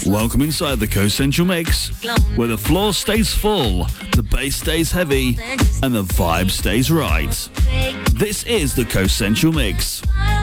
Welcome inside the Coast Central Mix, where the floor stays full, the bass stays heavy, and the vibe stays right. This is the Coast Central Mix.